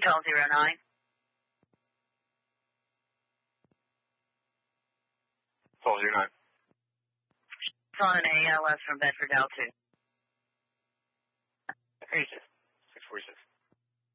1209. It's on an ALS from Bedford L2. 36. 646.